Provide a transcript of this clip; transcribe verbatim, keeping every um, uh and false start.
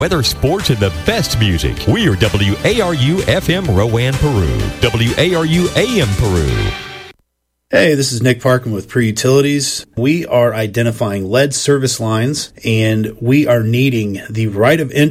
Weather, sports, and the best music. We are W A R U F M Rowan, Peru. W A R U A M Peru. Hey, this is Nick Parkin with Pre-Utilities. We are identifying lead service lines, and we are needing the right of entry